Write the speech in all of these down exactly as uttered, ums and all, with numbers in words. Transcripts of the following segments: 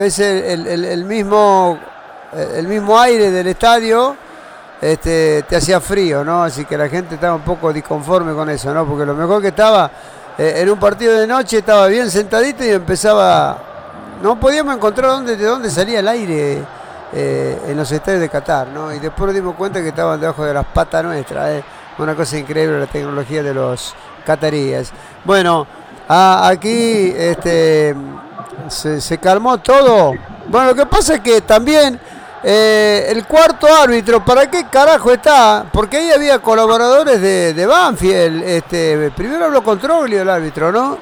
Es el, el, el, el mismo el mismo aire del estadio, este, te hacía frío, ¿no? Así que la gente estaba un poco disconforme con eso, ¿no? Porque lo mejor que estaba eh, en un partido de noche, estaba bien sentadito y empezaba, no podíamos encontrar dónde, de dónde salía el aire eh, en los estadios de Qatar, ¿no? Y después nos dimos cuenta que estaban debajo de las patas nuestras, ¿eh? Una cosa increíble la tecnología de los cataríes. Bueno, a, aquí este, se, se calmó todo. Bueno, lo que pasa es que también eh, el cuarto árbitro, ¿para qué carajo está? Porque ahí había colaboradores de, de Banfield. Este, primero habló con Troglio el árbitro, ¿no?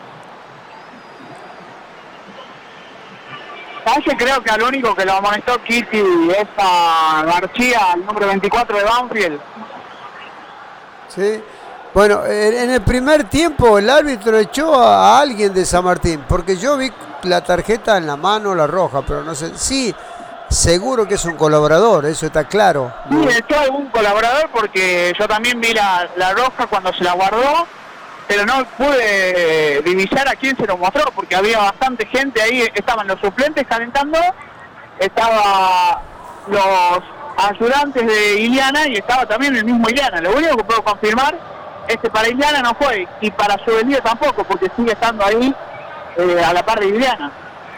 ¿Sabes que creo que al único que lo amonestó Kitty es a García, el número veinticuatro de Banfield? Sí. Bueno, en el primer tiempo el árbitro echó a alguien de San Martín, porque yo vi la tarjeta en la mano, la roja, pero no sé. Sí, seguro que es un colaborador, eso está claro. Sí, echó a algún colaborador porque yo también vi la, la roja cuando se la guardó, pero no pude divisar a quién se lo mostró, porque había bastante gente ahí, estaban los suplentes calentando, estaban los ayudantes de Iliana y estaba también el mismo Iliana. Lo único que puedo confirmar es que para Iliana no fue, y para Souvenir tampoco, porque sigue estando ahí eh, a la par de Iliana.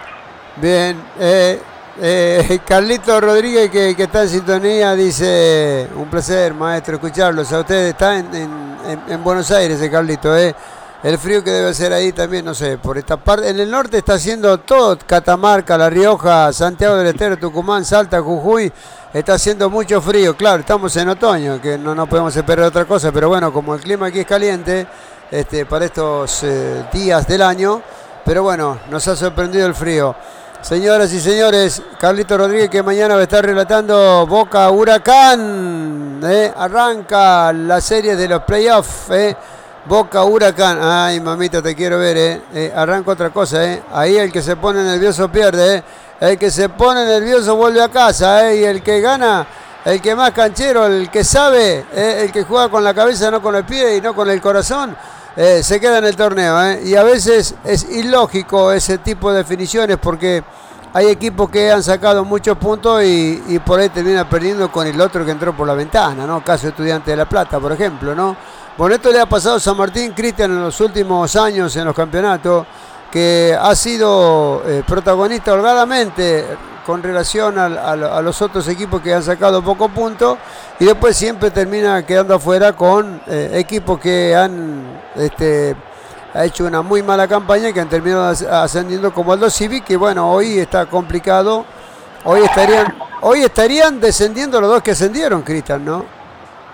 Bien, eh, eh, Carlito Rodríguez, que, que está en sintonía, dice: un placer, maestro, escucharlos. A ustedes está en, en, en, en Buenos Aires, eh, Carlito, eh. El frío que debe ser ahí también, no sé, por esta parte. En el norte está haciendo todo, Catamarca, La Rioja, Santiago del Estero, Tucumán, Salta, Jujuy. Está haciendo mucho frío, claro, estamos en otoño, que no, no podemos esperar otra cosa, pero bueno, como el clima aquí es caliente, este, para estos eh, días del año, pero bueno, nos ha sorprendido el frío. Señoras y señores, Carlito Rodríguez, que mañana va a estar relatando Boca Huracán, eh, arranca la serie de los playoffs, eh. Boca Huracán, ay mamita, te quiero ver, eh. eh arranca otra cosa, eh. Ahí el que se pone nervioso pierde, eh. El que se pone nervioso vuelve a casa, eh. Y el que gana, el que más canchero, el que sabe, eh. el que juega con la cabeza, no con el pie y no con el corazón, eh, se queda en el torneo, eh. Y a veces es ilógico ese tipo de definiciones, porque hay equipos que han sacado muchos puntos y, y por ahí termina perdiendo con el otro que entró por la ventana, ¿no? Caso Estudiante de La Plata, por ejemplo, ¿no? Bueno, esto le ha pasado a San Martín, Cristian, en los últimos años en los campeonatos, que ha sido eh, protagonista holgadamente con relación a, a, a los otros equipos que han sacado pocos puntos, y después siempre termina quedando afuera con eh, equipos que han este, ha hecho una muy mala campaña y que han terminado ascendiendo, como Aldo Civic, que bueno, hoy está complicado. Hoy estarían, hoy estarían descendiendo los dos que ascendieron, Cristian, ¿no?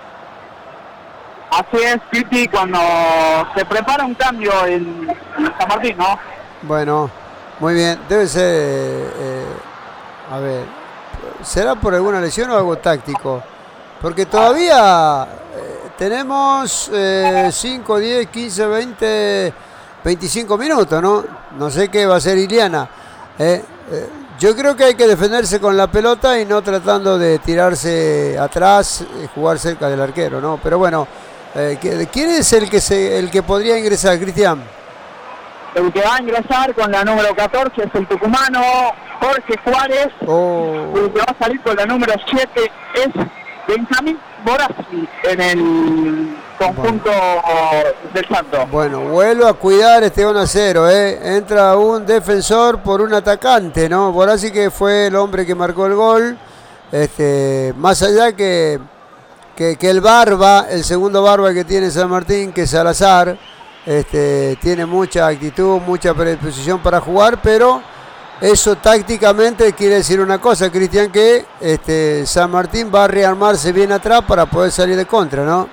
Así es, Titi, cuando se prepara un cambio en, en San Martín, ¿no? Bueno, muy bien, debe ser, eh, a ver, ¿será por alguna lesión o algo táctico? Porque todavía eh, tenemos eh, cinco, diez, quince, veinte, veinticinco minutos, ¿no? No sé qué va a hacer Iliana. Eh, eh, yo creo que hay que defenderse con la pelota y no tratando de tirarse atrás, eh, jugar cerca del arquero, ¿no? Pero bueno, eh, ¿quién es el que se, el que podría ingresar, Cristian? El que va a ingresar con la número catorce es el tucumano Jorge Juárez. Oh. El que va a salir con la número siete es Benjamín Borassi en el conjunto bueno. del Santo. Bueno, vuelvo a cuidar este uno a cero, ¿eh? Entra un defensor por un atacante, ¿no? Borassi, que fue el hombre que marcó el gol. Este, más allá que, que, que el Barba, el segundo Barba que tiene San Martín, que es Salazar, este, tiene mucha actitud, mucha predisposición para jugar, pero eso tácticamente quiere decir una cosa, Cristian, que este, San Martín va a rearmarse bien atrás para poder salir de contra, ¿no?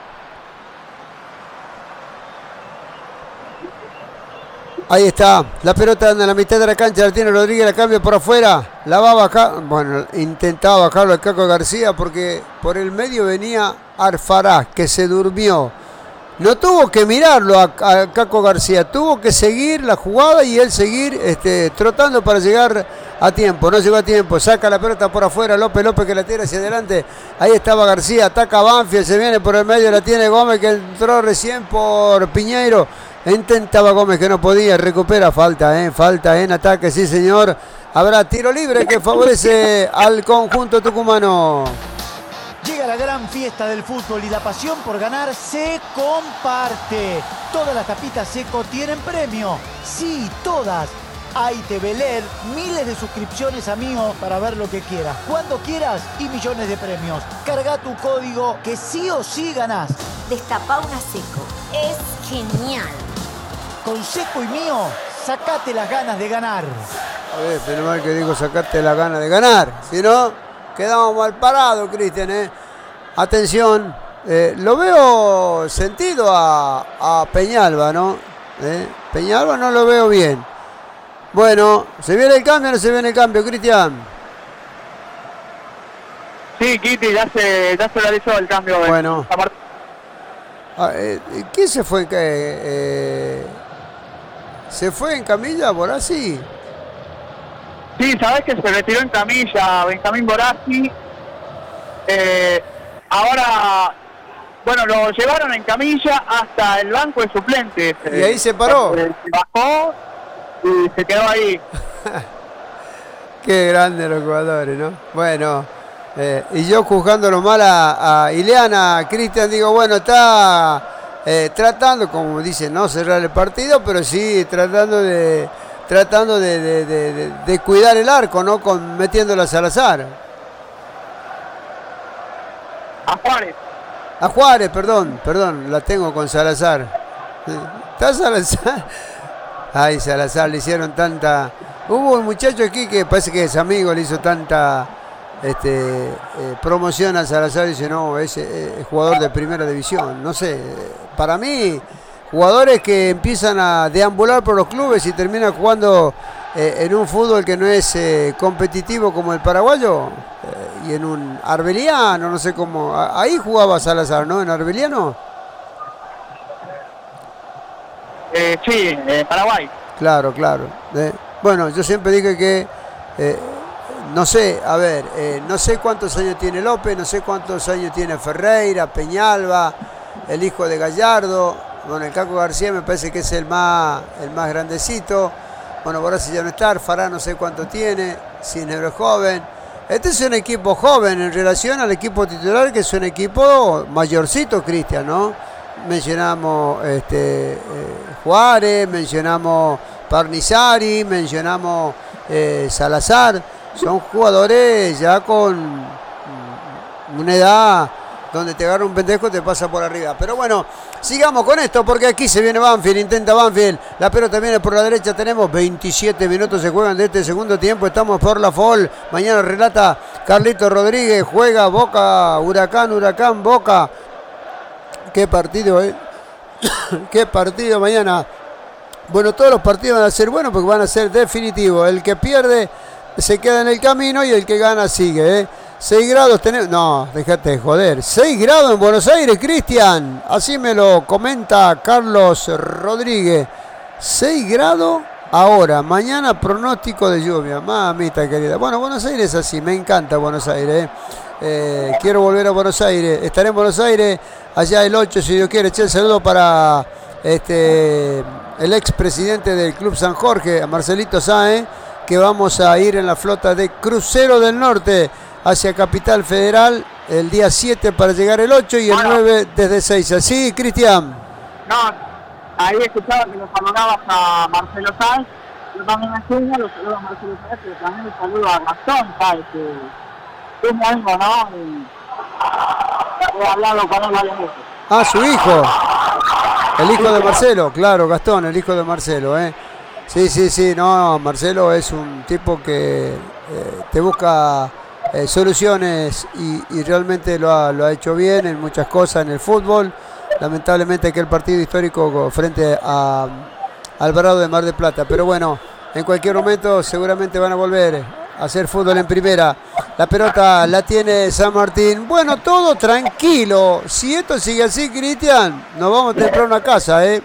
Ahí está, la pelota en la mitad de la cancha, la tiene Rodríguez, la cambia por afuera, la va a bajar, bueno, intentaba bajarlo el Caco García porque por el medio venía Alfaraz, que se durmió. No tuvo que mirarlo a, a Caco García, tuvo que seguir la jugada y él seguir este, trotando para llegar a tiempo. No llegó a tiempo, saca la pelota por afuera, López López que la tira hacia adelante. Ahí estaba García, ataca Banfield, se viene por el medio, la tiene Gómez que entró recién por Piñeiro. Intentaba Gómez que no podía, recupera, falta, eh, falta en ataque, sí señor. habrá tiro libre que favorece al conjunto tucumano. Llega la gran fiesta del fútbol y la pasión por ganar se comparte. Todas las tapitas Seco tienen premio. Sí, todas. Hay T V L E D, miles de suscripciones a Mío para ver lo que quieras, cuando quieras y millones de premios. Carga tu código que sí o sí ganás. Destapá una Seco. Es genial. Con Seco y Mío, sacate las ganas de ganar. A ver, pero mal que digo sacate las ganas de ganar. Si no, quedamos mal parados, Cristian, ¿eh? Atención, eh, lo veo sentido a, a Peñalba, ¿no? ¿Eh? Peñalba no lo veo bien. Bueno, ¿se viene el cambio o no se viene el cambio, Cristian? Sí, Kitty, ya se, ya se realizó el cambio. Bueno. Ah, eh, ¿Quién se fue? Eh, ¿Se fue en camilla, Borassi? Sí, sabes que se retiró en camilla Benjamín Borassi. Eh, ahora, bueno, lo llevaron en camilla hasta el banco de suplentes. Y ahí se paró. Se bajó y se quedó ahí. Qué grandes los jugadores, ¿no? Bueno, eh, y yo juzgándolo mal a, a Ileana, Cristian, digo, bueno, está eh, tratando, como dice, no cerrar el partido, pero sí tratando de tratando de, de, de, de, de cuidar el arco, ¿no? Con metiéndolo a Salazar. A Juárez. A Juárez, perdón, perdón, la tengo con Salazar. ¿Está Salazar? Ay, Salazar, le hicieron tanta... Hubo un muchacho aquí que parece que es amigo, le hizo tanta este, eh, promoción a Salazar y dice, no, es, es jugador de primera división. No sé, para mí, jugadores que empiezan a deambular por los clubes y terminan jugando eh, en un fútbol que no es eh, competitivo como el paraguayo, eh, y en un arbeliano, no sé cómo... Ahí jugaba Salazar, ¿no? En arbeliano. Eh, sí, eh, Paraguay. Claro, claro. Eh, bueno, yo siempre dije que, eh, no sé, a ver, eh, no sé cuántos años tiene López, no sé cuántos años tiene Ferreira, Peñalba, el hijo de Gallardo. Bueno, el Caco García me parece que es el más, el más grandecito. Bueno, Borassi ya no está, Fará no sé cuánto tiene, Cisneros es joven. Este es un equipo joven en relación al equipo titular, que es un equipo mayorcito, Cristian, ¿no? Mencionamos este, eh, Juárez, mencionamos Parnizari, mencionamos eh, Salazar. Son jugadores ya con una edad donde te agarra un pendejo y te pasa por arriba. Pero bueno, sigamos con esto porque aquí se viene Banfield, intenta Banfield, la pelota viene por la derecha, tenemos veintisiete minutos se juegan de este segundo tiempo, estamos por la Fall, mañana relata Carlito Rodríguez, juega Boca, Huracán, Huracán, Boca. Qué partido, ¿eh? Qué partido mañana. Bueno, todos los partidos van a ser buenos porque van a ser definitivos. El que pierde se queda en el camino y el que gana sigue, ¿eh? seis grados tenemos... No, déjate de joder. seis grados en Buenos Aires, Cristian. Así me lo comenta Carlos Rodríguez. seis grados ahora. Mañana pronóstico de lluvia. Mamita querida. Bueno, Buenos Aires es así. Me encanta Buenos Aires, ¿eh? Eh, quiero volver a Buenos Aires. Estaré en Buenos Aires allá el ocho, si Dios quiere. Eché el saludo para este, el expresidente del Club San Jorge, a Marcelito Sáenz, que vamos a ir en la flota de Crucero del Norte hacia Capital Federal el día siete para llegar el ocho y el bueno, nueve desde seis. ¿Así, Cristian? No, ahí escuchaba que lo saludabas a Marcelo Sáenz. Yo también me sueño, lo saludo a Marcelo Sáenz, pero también le saludo a Gastón Sáenz, que es mi amigo, ¿no? Y he hablado con él varias veces. Ah, su hijo. El hijo de Marcelo, claro, Gastón, el hijo de Marcelo, ¿eh? Sí, sí, sí, no, Marcelo es un tipo que eh, te busca eh, soluciones y, y realmente lo ha, lo ha hecho bien en muchas cosas en el fútbol. Lamentablemente aquel partido histórico frente a Alvarado de Mar del Plata, pero bueno, en cualquier momento seguramente van a volver a hacer fútbol en primera. La pelota la tiene San Martín. Bueno, todo tranquilo. Si esto sigue así, Cristian, nos vamos temprano a casa, ¿eh?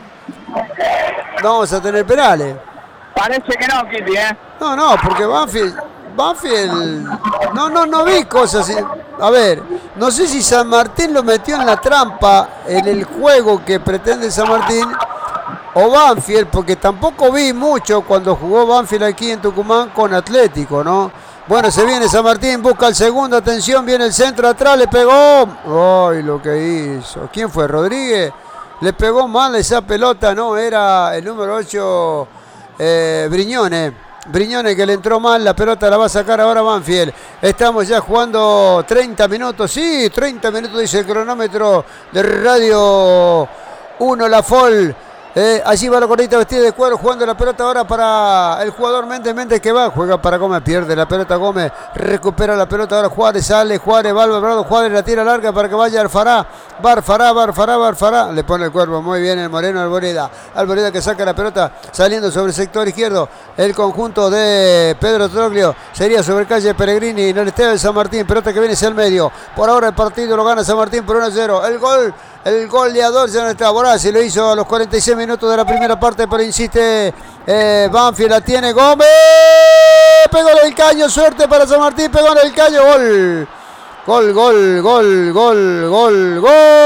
No vamos a tener penales. Parece que no, Kitty, ¿eh? No, no, porque Banfield... Banfield... No, no, no vi cosas así. A ver, no sé si San Martín lo metió en la trampa en el juego que pretende San Martín, o Banfield, porque tampoco vi mucho cuando jugó Banfield aquí en Tucumán con Atlético, ¿no? Bueno, se viene San Martín, busca el segundo, atención, viene el centro atrás, le pegó. ¡Ay, lo que hizo! ¿Quién fue? ¿Rodríguez? Le pegó mal esa pelota, ¿no? Era el número ocho, eh, Briñone. Briñone que le entró mal, la pelota la va a sacar ahora Banfield. Estamos ya jugando treinta minutos, sí, treinta minutos dice el cronómetro de Radio uno La Fol. Eh, allí va la cornita vestida de cuero jugando la pelota ahora para el jugador Méndez. Méndez que va, juega para Gómez, pierde la pelota Gómez, recupera la pelota ahora Juárez, sale Juárez, va al Alvarado, Juárez la tira larga para que vaya Alfará, Barfará, Barfará, Barfará, le pone el cuerpo muy bien el Moreno Alboreda, Alboreda que saca la pelota saliendo sobre el sector izquierdo, el conjunto de Pedro Troglio, sería sobre calle Pellegrini, en el estadio de San Martín, pelota que viene hacia el medio, por ahora el partido lo gana San Martín por uno a cero, el gol. El goleador ya no está. Borassi lo hizo a los cuarenta y seis minutos de la primera parte, pero insiste eh, Banfield, la tiene Gómez. Pegó en el caño, suerte para San Martín, pegó en el caño, gol. Gol, gol, gol, gol, gol,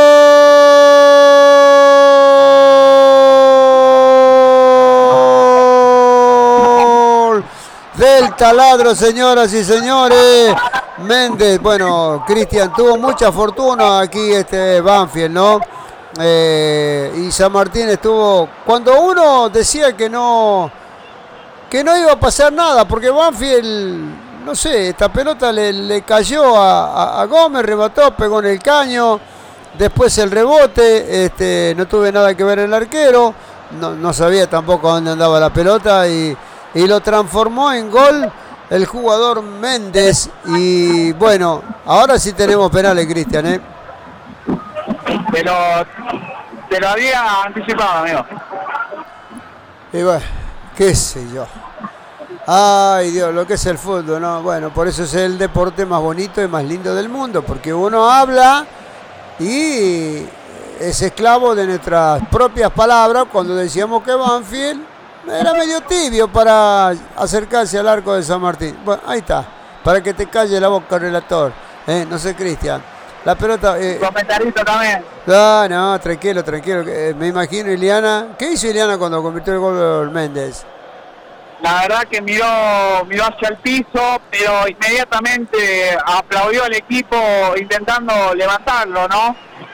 gol. Del taladro, señoras y señores. Méndez, bueno, Cristian tuvo mucha fortuna aquí este Banfield, ¿no? Eh, y San Martín estuvo, cuando uno decía que no, que no iba a pasar nada, porque Banfield, no sé, esta pelota le, le cayó a, a, a Gómez, remató, pegó en el caño, después el rebote, este, no tuve nada que ver el arquero, no, no sabía tampoco dónde andaba la pelota y, y lo transformó en gol el jugador Méndez. Y bueno, ahora sí tenemos penales, Cristian, ¿eh? Te lo, te lo había anticipado, amigo. Y bueno, qué sé yo. Ay, Dios, lo que es el fútbol, ¿no? Bueno, por eso es el deporte más bonito y más lindo del mundo, porque uno habla y es esclavo de nuestras propias palabras. Cuando decíamos que Banfield era medio tibio para acercarse al arco de San Martín. Bueno, ahí está, para que te calle la boca, relator. Eh, no sé, Cristian. La pelota... Eh, Comentarito también. No, no, tranquilo, tranquilo. Eh, me imagino Ileana. ¿Qué hizo Ileana cuando convirtió el gol Méndez? La verdad que miró, miró hacia el piso, pero inmediatamente aplaudió al equipo intentando levantarlo, ¿no?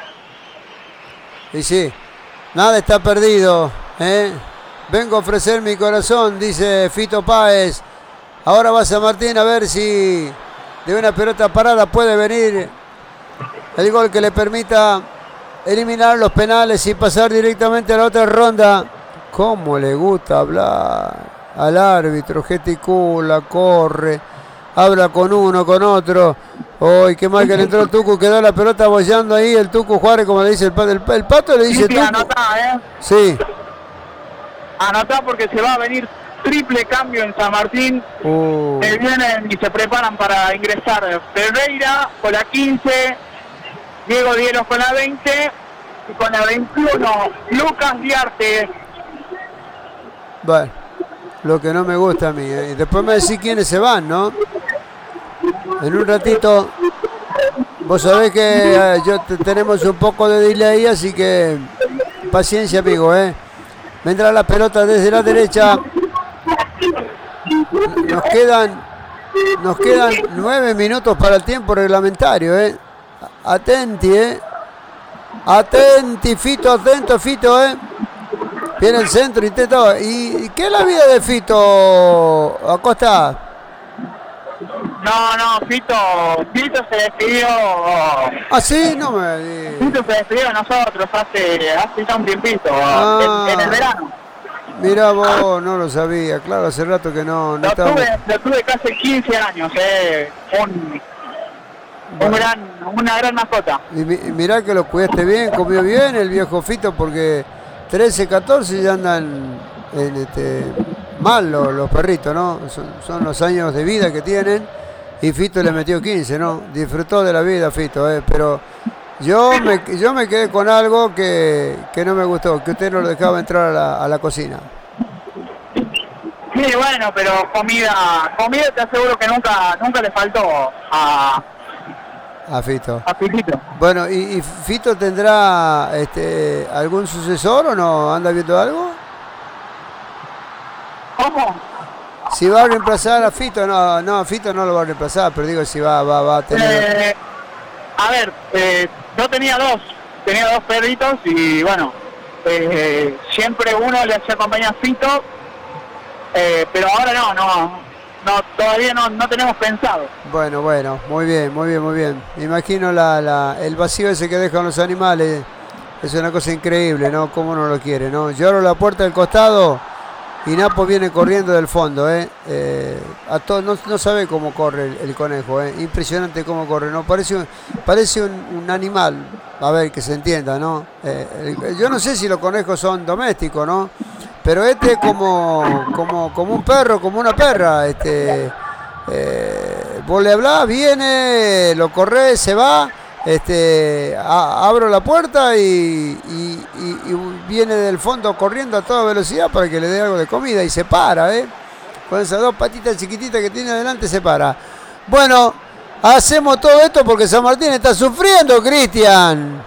Y sí, nada está perdido, ¿eh? Vengo a ofrecer mi corazón, dice Fito Páez. Ahora va San Martín a ver si de una pelota parada puede venir el gol que le permita eliminar los penales y pasar directamente a la otra ronda. ¿Cómo le gusta hablar al árbitro? Gesticula, corre, habla con uno, con otro. ¡Uy, qué mal que le entró el Tucu! Quedó la pelota bollando ahí el Tucu Juárez, como le dice el, el, el Pato, le dice sí, sí, Tucu. Anotá, ¿eh? Sí. Anotá porque se va a venir triple cambio en San Martín. Uh. Se vienen y se preparan para ingresar Ferreira con la quince, Diego Dielos con la veinte y con la veintiuno Lucas Diarte. Bueno, lo que no me gusta a mí, ¿eh? Y después me decís quiénes se van, ¿no? En un ratito, vos sabés que eh, yo te, tenemos un poco de delay, así que paciencia, amigo, ¿eh? Vendrá la pelota desde la derecha. Nos quedan, nos quedan nueve minutos para el tiempo reglamentario, ¿eh? Atenti, ¿eh? Atenti, Fito, atento, Fito, ¿eh? Viene el centro, intenta. ¿Y qué es la vida de Fito Acosta? No, no, Fito, Fito se despidió. ¿Ah, sí? No me... Fito se despidió de nosotros hace, hace ya un tiempito, ah, en, en el verano. Mirá vos, no lo sabía, claro, hace rato que no, no lo, estaba... tuve, lo tuve casi quince años, eh, un, bueno. un gran, una gran mascota. Y mirá que lo cuidaste bien, comió bien el viejo Fito, porque trece, catorce ya andan en este, mal los, los perritos, ¿no? Son, son los años de vida que tienen. Y Fito le metió quince, ¿no? Disfrutó de la vida Fito, ¿eh? Pero yo me, yo me quedé con algo que, que no me gustó, que usted no lo dejaba entrar a la, a la cocina. Sí, bueno, pero comida, comida te aseguro que nunca, nunca le faltó a, a Fito. A Fitito. Bueno, ¿y, y Fito tendrá este, algún sucesor o no? ¿Anda viendo algo? ¿Cómo? Si va a reemplazar a Fito, no, no, Fito no lo va a reemplazar, pero digo si va, va, va a tener... Eh, a ver, eh, yo tenía dos, tenía dos perritos y bueno, eh, siempre uno le hacía compañía a Fito, eh, pero ahora no, no, no todavía no, no tenemos pensado. Bueno, bueno, muy bien, muy bien, muy bien. Me imagino la, la, el vacío ese que dejan los animales, es una cosa increíble, ¿no? Cómo no lo quiere, ¿no? Yo abro la puerta del costado y Napo viene corriendo del fondo, ¿eh? eh a todo, no, no sabe cómo corre el, el conejo, ¿eh? Impresionante cómo corre, ¿no? Parece un, parece un, un animal, a ver, que se entienda, ¿no? Eh, el, yo no sé si los conejos son domésticos, ¿no? Pero este es como, como, como un perro, como una perra, este... Eh, vos le hablás, viene, lo corres, se va, este, a, abro la puerta y, y, y, y viene del fondo corriendo a toda velocidad para que le dé algo de comida y se para, ¿eh? Con esas dos patitas chiquititas que tiene adelante se para. Bueno, hacemos todo esto porque San Martín está sufriendo, Cristian.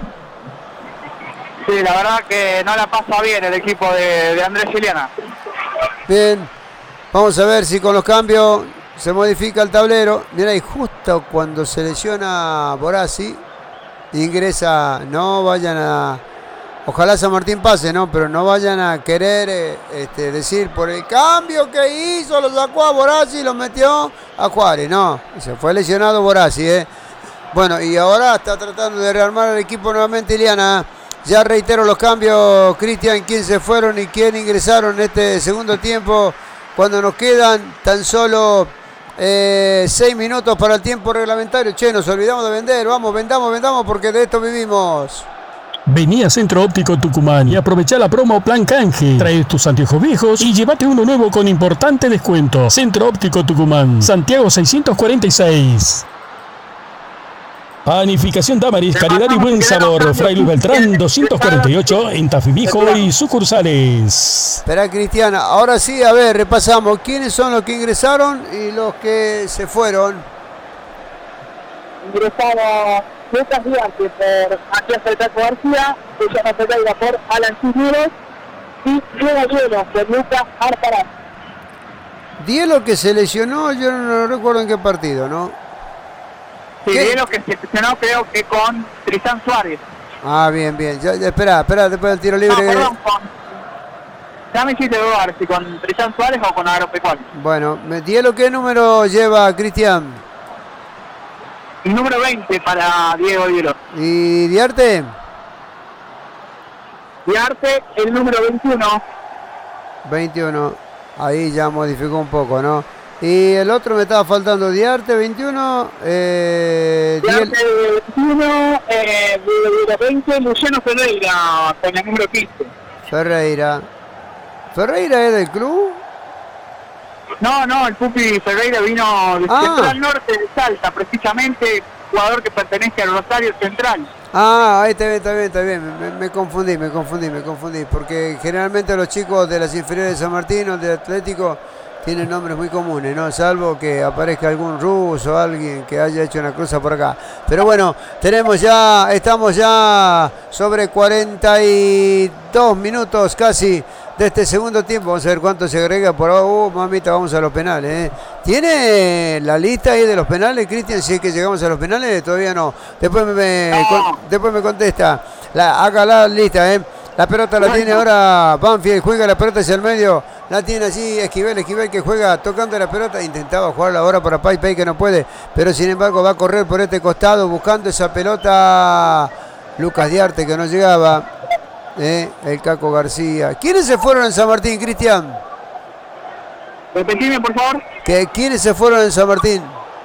Sí, la verdad que no la pasa bien el equipo de, de Andrés Giliana. Bien, vamos a ver si con los cambios se modifica el tablero. Mirá, y justo cuando se lesiona Borassi, ingresa, no vayan a, ojalá San Martín pase, ¿no? Pero no vayan a querer eh, este, decir por el cambio que hizo, lo sacó a Borassi y lo metió a Juárez, no, se fue lesionado Borassi, ¿eh? Bueno, y ahora está tratando de rearmar el equipo nuevamente Iliana. Ya reitero los cambios, Cristian, quién se fueron y quién ingresaron en este segundo tiempo, cuando nos quedan tan solo eh, seis minutos para el tiempo reglamentario. Che, nos olvidamos de vender, vamos, vendamos, vendamos, porque de esto vivimos. Vení a Centro Óptico Tucumán y aprovechá la promo Plan Canje. Trae tus anteojos viejos y llévate uno nuevo con importante descuento. Centro Óptico Tucumán, Santiago seiscientos cuarenta y seis. Panificación Damaris, calidad y buen sabor. Fray Luis Beltrán, doscientos cuarenta y ocho en Tafimijo y sucursales. Espera, Cristiana, ahora sí, a ver, repasamos. ¿Quiénes son los que ingresaron y los que se fueron? Ingresaba Lucas Diante por Matías El Caco García, Luciano Ferreira por Alan Cisneros y Diego Dielo por Lucas Artaraz. Dielo que se lesionó, yo no recuerdo en qué partido, ¿no? Sí, Dielo que se lesionó creo que con Tristan Suárez. Ah, bien, bien. Ya, ya, espera, espera, después del tiro libre. No, perdón, con... Ya me hiciste dudar si con Tristan Suárez o con Agropecuario. Bueno, Dielo, ¿qué número lleva, Cristian? El número veinte para Diego Dielo. ¿Y Diarte? Diarte, el número veintiuno. veintiuno. Ahí ya modificó un poco, ¿no? Y el otro me estaba faltando, Diarte, veintiuno. Eh, Diarte, veintiuno. Eh, veinte, Luciano Ferreira, con el número quince. Ferreira. ¿Ferreira es del club? No, no, el Pupi Ferreira vino del ah. Central Norte de Salta, precisamente jugador que pertenece al Rosario Central. Ah, ahí está bien, está bien, está bien. Me, me confundí, me confundí, me confundí. Porque generalmente los chicos de las inferiores de San Martín o de Atlético tienen nombres muy comunes, ¿no? Salvo que aparezca algún ruso o alguien que haya hecho una cruza por acá. Pero bueno, tenemos ya, estamos ya sobre cuarenta y dos minutos casi de este segundo tiempo. Vamos a ver cuánto se agrega por ahora. Uh, mamita, vamos a los penales, ¿eh? ¿Tiene la lista ahí de los penales, Cristian? Si es que llegamos a los penales, todavía no. Después me, me, no. con, después me contesta. La, haga la lista, ¿eh? La pelota la tiene ahora Banfield, juega la pelota hacia el medio, la tiene allí Esquivel, Esquivel que juega tocando la pelota, intentaba jugarla ahora para Pai Pai que no puede, pero sin embargo va a correr por este costado buscando esa pelota Lucas Diarte que no llegaba, eh, el Caco García. ¿Quiénes se fueron en San Martín, Cristian? Repetime, por favor. ¿Que, ¿Quiénes se fueron en San Martín?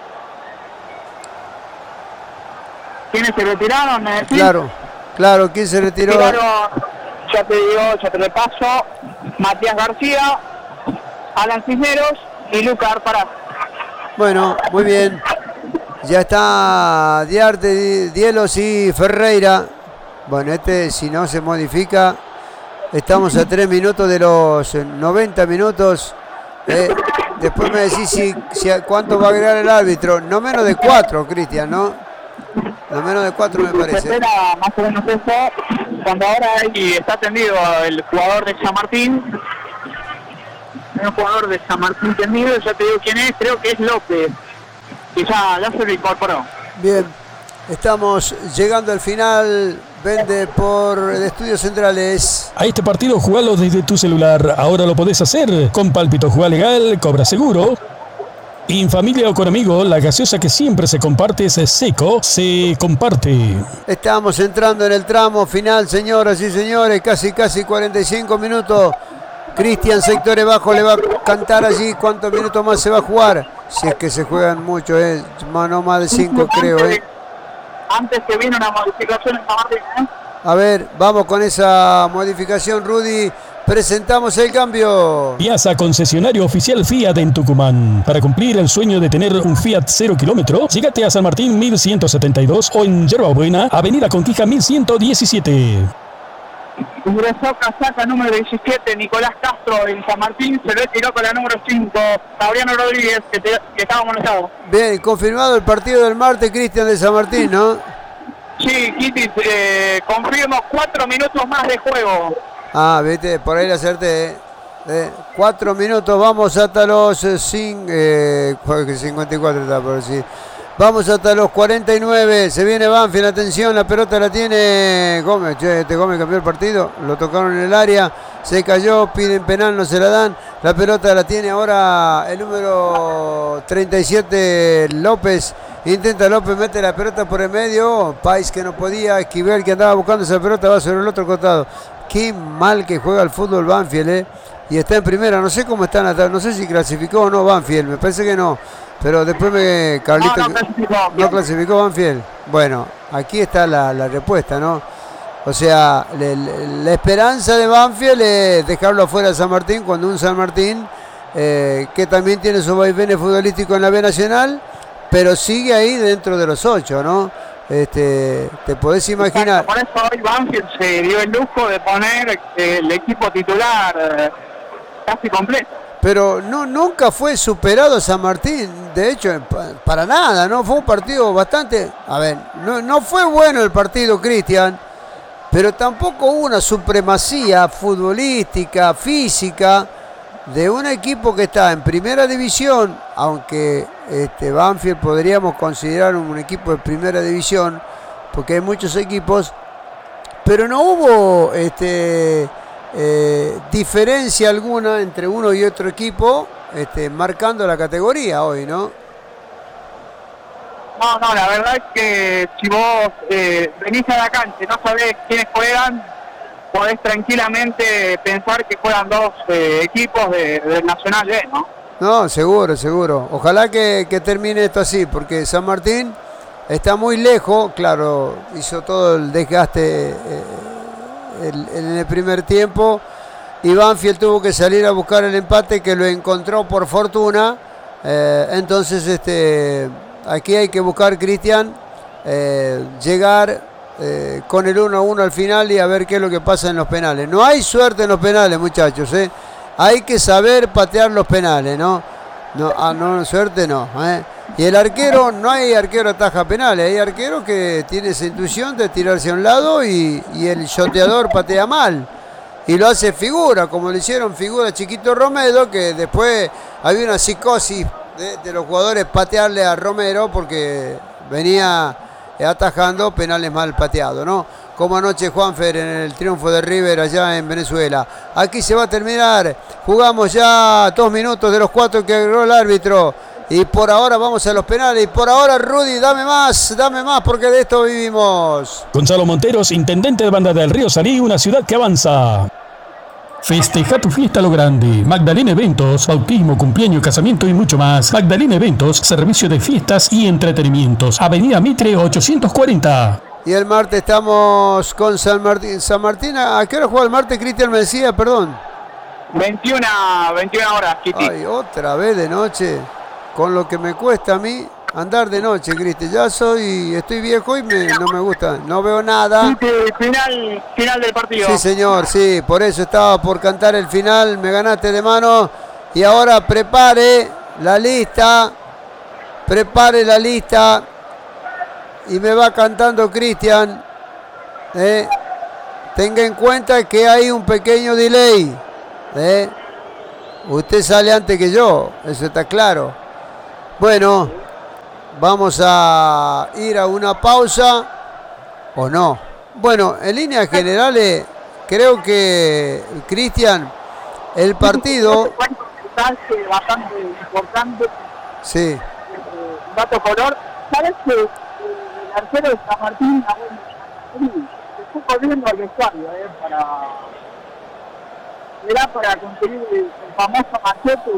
¿Quiénes se retiraron? ¿Sí? Claro, claro, ¿quién se retiró? Retiraron, ya te digo, ya te repaso, Matías García, Alan Cisneros y Lucas Artaraz. Bueno, muy bien. Ya está Diarte, Dielos y Ferreira. Bueno, este si no se modifica, estamos a tres minutos de los noventa minutos. Eh, después me decís si, si cuánto va a agregar el árbitro. No menos de cuatro, Cristian, ¿no? No menos de cuatro me parece. Se espera más o menos eso, cuando ahora ahí está atendido el jugador de San Martín. un jugador de San Martín tendido, ya te digo quién es, creo que es López, y ya, ya se lo incorporó. Bien, estamos llegando al final. Vende por Estudios Centrales. A este partido jugalo desde tu celular. Ahora lo podés hacer. Con Pálpito Jugá Legal, cobra seguro. En familia o con amigos, la gaseosa que siempre se comparte es Seco, se comparte. Estamos entrando en el tramo final, señoras y señores. Casi, casi cuarenta y cinco minutos. Cristian, sectores bajos, le va a cantar allí. ¿Cuántos minutos más se va a jugar? Si es que se juegan mucho, eh. no más de cinco creo, eh. Antes que viene una modificación en San Martín, ¿eh? A ver, vamos con esa modificación, Rudy. Presentamos el cambio. Piazza, concesionario oficial Fiat en Tucumán. Para cumplir el sueño de tener un Fiat cero kilómetro, llegate a San Martín mil ciento setenta y dos o en Yerba Buena, Avenida Conquija mil ciento diecisiete. Ingresó casaca número diecisiete, Nicolás Castro en San Martín, se retiró con la número cinco, Fabriano Rodríguez, que, te, que estaba molestado. Bien, confirmado el partido del martes, Cristian, de San Martín, ¿no? Sí, Kitty, eh, confirmo cuatro minutos más de juego. Ah, viste, por ahí le acerté, ¿eh? eh cuatro minutos, vamos hasta los eh, cinco, eh, cincuenta y cuatro está por decir. Vamos hasta los cuarenta y nueve, se viene Banfield, atención, la pelota la tiene Gómez, che, este Gómez cambió el partido, lo tocaron en el área, se cayó, piden penal, no se la dan, la pelota la tiene ahora el número treinta y siete, López, intenta López, mete la pelota por el medio, Pais que no podía, Esquivel que andaba buscando esa pelota, va sobre el otro costado, qué mal que juega el fútbol Banfield, eh, y está en primera, no sé cómo están, no sé si clasificó o no Banfield, me parece que no. Pero después me... Carlito, no, no clasificó. ¿No clasificó Banfield? Bueno, aquí está la, la respuesta, ¿no? O sea, le, le, la esperanza de Banfield es dejarlo afuera de San Martín, cuando un San Martín eh, que también tiene sus vaivenes futbolísticos en la B Nacional, pero sigue ahí dentro de los ocho, ¿no? Este, te podés imaginar... Exacto, por eso hoy Banfield se dio el lujo de poner eh, el equipo titular eh, casi completo. Pero no, nunca fue superado San Martín, de hecho, para nada, ¿no? Fue un partido bastante... A ver, no, no fue bueno el partido, Cristian, pero tampoco hubo una supremacía futbolística, física, de un equipo que está en primera división, aunque este, Banfield podríamos considerar un equipo de primera división, porque hay muchos equipos, pero no hubo... este Eh, diferencia alguna entre uno y otro equipo, este, marcando la categoría hoy, ¿no? No, no, la verdad es que si vos eh, venís a la cancha y no sabés quiénes juegan, podés tranquilamente pensar que juegan dos eh, equipos de, del Nacional B, ¿no? No, seguro, seguro. Ojalá que, que termine esto así, porque San Martín está muy lejos, claro, hizo todo el desgaste eh, El, en el primer tiempo y Banfield tuvo que salir a buscar el empate, que lo encontró por fortuna, eh, entonces este aquí hay que buscar, Cristian, eh, llegar eh, con el uno a uno al final y a ver qué es lo que pasa en los penales. No hay suerte en los penales, muchachos, ¿eh? Hay que saber patear los penales, ¿no? No, ah, no, suerte no, ¿eh? Y el arquero, no hay arquero ataja penales, hay arqueros que tiene esa intuición de tirarse a un lado y, y el shoteador patea mal. Y lo hace figura, como le hicieron figura a Chiquito Romero, que después había una psicosis de, de los jugadores patearle a Romero porque venía atajando penales mal pateados, ¿no? Como anoche Juanfer en el triunfo de River allá en Venezuela. Aquí se va a terminar, jugamos ya dos minutos de los cuatro que agregó el árbitro. Y por ahora vamos a los penales. Y por ahora, Rudy, dame más, dame más, porque de esto vivimos. Gonzalo Monteros, intendente de Banda del Río Salí, una ciudad que avanza. Festeja tu fiesta a lo grande. Magdalena Eventos, bautismo, cumpleaños, casamiento y mucho más. Magdalena Eventos, servicio de fiestas y entretenimientos. Avenida Mitre ochocientos cuarenta. Y el martes estamos con San Martín. San Martín, ¿a qué hora juega el martes, Cristian? Me decía, perdón. veintiuna, veintiuna horas, Kitty. Ay, otra vez de noche. Con lo que me cuesta a mí andar de noche, Cristian. Ya soy, estoy viejo y me, no me gusta, no veo nada. Final, final del partido. Sí, señor, sí, por eso estaba por cantar el final, me ganaste de mano. Y ahora prepare la lista, prepare la lista. Y me va cantando Cristian. Eh, tenga en cuenta que hay un pequeño delay. Eh. Usted sale antes que yo, eso está claro. Bueno, vamos a ir a una pausa, ¿o no? Bueno, en líneas generales, creo que, Cristian, el partido... bastante importante. Sí. Dato color. ¿Sabes que el arquero de San Martín, se fue corriendo al vestuario, eh, para... Era para conseguir el, el famoso machete?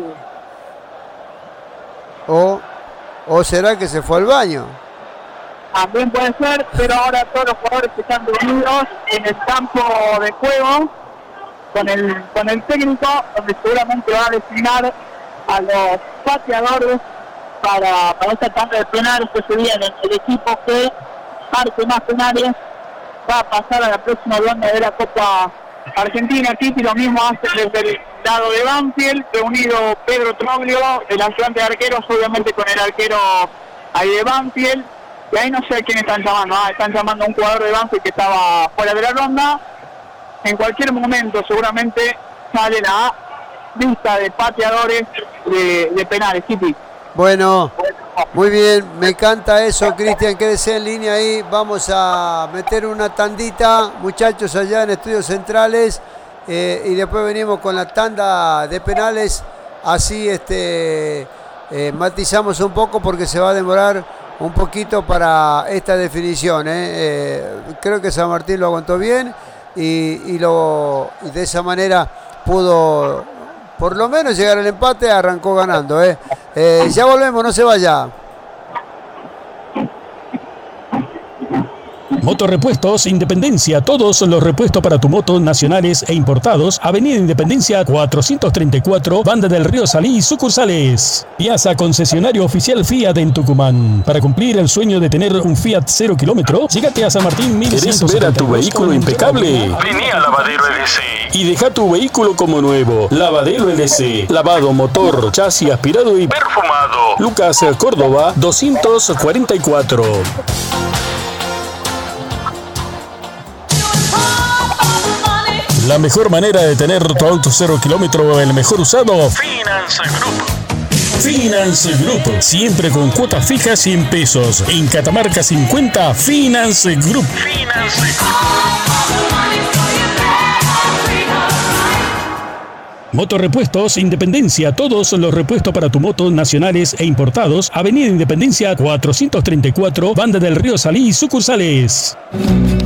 O, o será que se fue al baño. También puede ser, pero ahora todos los jugadores están reunidos en el campo de juego con el, con el técnico, donde seguramente va a designar a los pateadores para, para esta tanda de penales que se viene. El equipo que marque más penales va a pasar a la próxima ronda de la Copa Argentina. Titi lo mismo hace desde el lado de Banfield, reunido Pedro Troglio, el ayudante de arqueros, obviamente con el arquero ahí de Banfield. Y ahí no sé a quién están llamando, ah, están llamando a un jugador de Banfield que estaba fuera de la ronda. En cualquier momento seguramente sale la lista de pateadores de, de penales, Titi. Bueno, muy bien, me encanta eso, Cristian, quédese en línea ahí, vamos a meter una tandita, muchachos, allá en Estudios Centrales, eh, y después venimos con la tanda de penales, así este eh, matizamos un poco porque se va a demorar un poquito para esta definición, ¿eh? Eh, creo que San Martín lo aguantó bien y, y, lo, y de esa manera pudo por lo menos llegar al empate, arrancó ganando, ¿eh? Eh, ya volvemos, no se vaya. Motorrepuestos Independencia, todos los repuestos para tu moto nacionales e importados. Avenida Independencia cuatrocientos treinta y cuatro, Banda del Río Salí, sucursales. Piazza concesionario oficial Fiat en Tucumán. Para cumplir el sueño de tener un Fiat cero kilómetro, llegate a San Martín mil ciento setenta y dos. ¿Querés ver a tu vehículo impecable? Vení a Lavadero L C y deja tu vehículo como nuevo. Lavadero L C, lavado, motor, chasis aspirado y perfumado. Lucas Córdoba doscientos cuarenta y cuatro. La mejor manera de tener tu auto cero kilómetro, el mejor usado, Finance Group. Finance Group, siempre con cuotas fijas cien pesos. En Catamarca cincuenta, Finance Group. Finance Motorrepuestos Independencia, todos los repuestos para tu moto nacionales e importados. Avenida Independencia cuatrocientos treinta y cuatro, Banda del Río Salí, sucursales.